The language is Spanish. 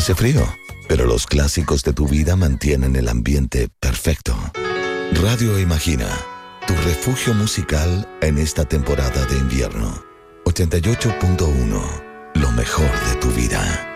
Hace frío, pero los clásicos de tu vida mantienen el ambiente perfecto. Radio Imagina, tu refugio musical en esta temporada de invierno. 88.1, lo mejor de tu vida.